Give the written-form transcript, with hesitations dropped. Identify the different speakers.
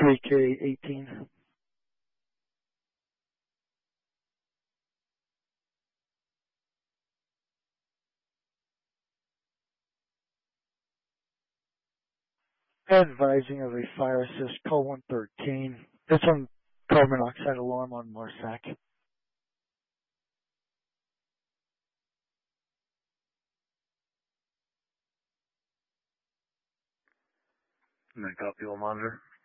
Speaker 1: 3K18. Advising of a fire assist, call 113. It's on carbon monoxide alarm on Marsac.
Speaker 2: And then copy will monitor.